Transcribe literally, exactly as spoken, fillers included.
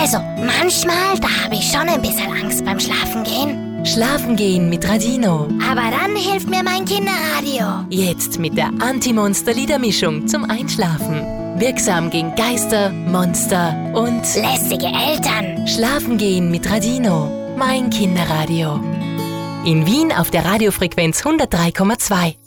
Also, manchmal, da habe ich schon ein bisschen Angst beim Schlafengehen. Schlafen gehen mit Radino. Aber dann hilft mir mein Kinderradio. Jetzt mit der Anti-Monster-Liedermischung zum Einschlafen. Wirksam gegen Geister, Monster und Lästige Eltern. Schlafen gehen mit Radino. Mein Kinderradio. In Wien auf der Radiofrequenz hundertdrei Komma zwei.